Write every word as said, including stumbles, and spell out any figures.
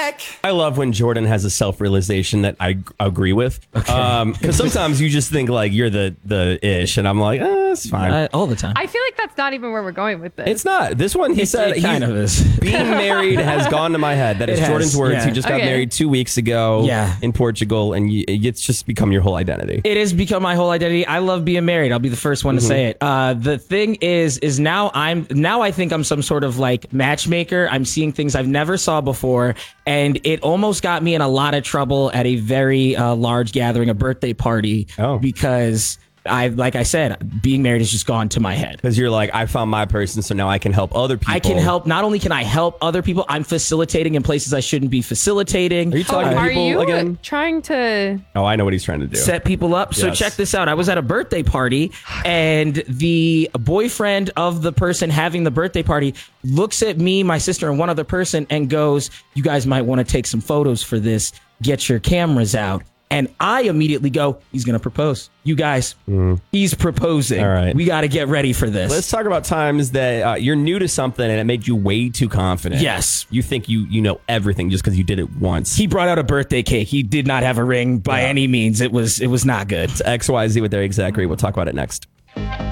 back. I love when Jordan has a self-realization that I g- agree with. Okay. Um, because sometimes you just think like you're the the ish, and I'm like, eh, it's fine. Uh, all the time. I feel like that's not even where we're going with this. It's not. This one, he It- said, it kind he's- of is. being married has gone to my head. That is It has, Jordan's words. yeah. He just got Okay. married two weeks ago Yeah. in Portugal, and you, it's just become your whole identity. It has become my whole identity. I love being married. I'll be the first one to say it. Uh, the thing is, is now I'm now I think I'm some sort of like matchmaker. I'm seeing things I've never saw before, and it almost got me in a lot of trouble at a very uh, large gathering, a birthday party, Oh. because I, like I said, being married has just gone to my head. Because you're like, I found my person, so now I can help other people. I can help. Not only can I help other people, I'm facilitating in places I shouldn't be facilitating. Are you talking to Are people you again? trying to? Oh, I know what he's trying to do. Set people up. So Yes. check this out. I was at a birthday party, and the boyfriend of the person having the birthday party looks at me, my sister, and one other person and goes, "You guys might want to take some photos for this. Get your cameras out." And I immediately go, "He's going to propose. You guys, he's proposing. All right. We got to get ready for this." Let's talk about times that uh, you're new to something and it made you way too confident. Yes. You think you you know everything just because you did it once. He brought out a birthday cake. He did not have a ring by Yeah. any means. It was it was not good. It's X Y Z with their exact agree. We'll talk about it next.